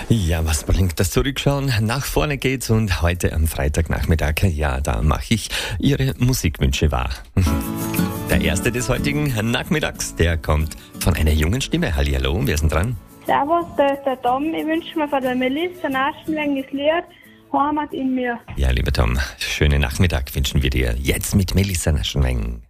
Ja, was bringt das Zurückschauen? Nach vorne geht's und heute am Freitagnachmittag, ja, da mache ich Ihre Musikwünsche wahr. Der erste des heutigen Nachmittags, der kommt von einer jungen Stimme. Hallihallo, wer ist denn dran? Servus, da ist der Tom. Ich wünsche mir von der Melissa Naschenweng das Lied Heimat in mir. Ja, lieber Tom, schönen Nachmittag wünschen wir dir jetzt mit Melissa Naschenweng.